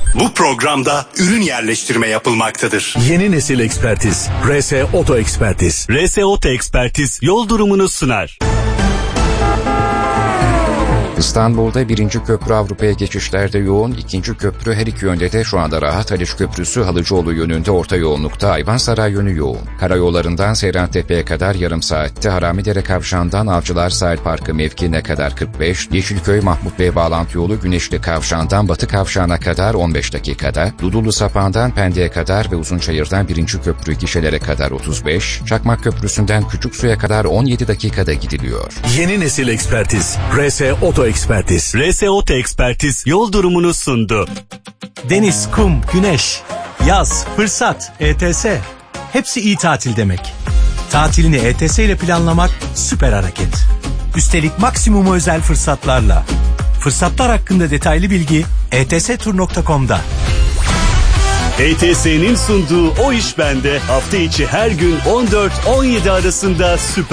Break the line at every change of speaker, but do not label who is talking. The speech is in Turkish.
Bu programda ürün yerleştirme yapılmaktadır.
Yeni nesil ekspertiz. RS Oto Ekspertiz.
RS Oto Ekspertiz yol durumunu sunar.
İstanbul'da 1. köprü Avrupa'ya geçişlerde yoğun, 2. köprü her iki yönde de şu anda rahat. Haliç Köprüsü Halıcıoğlu yönünde orta yoğunlukta, Ayvansaray yönü yoğun. Karayollarından Seyrantepe'ye kadar yarım saatte, Haramidere Kavşağı'ndan Avcılar Sahil Parkı mevkiine kadar 45, Yeşilköy Mahmut Bey bağlantı yolu Güneşli Kavşağı'ndan Batı Kavşağı'na kadar 15 dakikada, Dudullu Sapağı'ndan Pendik'e kadar ve Uzunçayır'dan 1. köprü gişelere kadar 35, Çakmak Köprüsü'nden Küçüksu'ya kadar 17 dakikada gidiliyor.
Yeni nesil ekspertiz. RS Oto Ekspertiz.
RS Oto Ekspertiz yol durumunu sundu.
Deniz, kum, güneş, yaz, fırsat, ETS. Hepsi iyi tatil demek. Tatilini ETS ile planlamak süper hareket. Üstelik maksimum özel fırsatlarla. Fırsatlar hakkında detaylı bilgi etstur.com'da.
ETS'nin sunduğu O İş Bende hafta içi her gün 14-17 arasında süper